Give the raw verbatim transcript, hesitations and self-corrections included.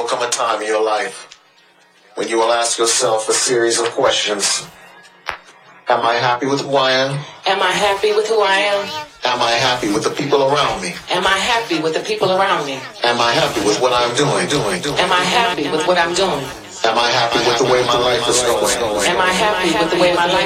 will come a time in your life when you will ask yourself a series of questions. Am I happy with who I am? Am I happy with who I am? Am I happy with the people around me? Am I happy with the people around me? Am I happy with what I'm doing? Doing? Doing? Am I happy with what I'm doing? Am I happy with the way my life is going? Am I happy with the way my life